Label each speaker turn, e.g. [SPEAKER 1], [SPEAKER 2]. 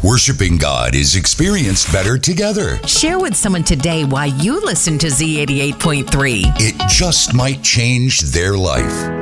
[SPEAKER 1] Worshiping God is experienced better together.
[SPEAKER 2] Share with someone today why you listen to Z88.3.
[SPEAKER 1] It just might change their life.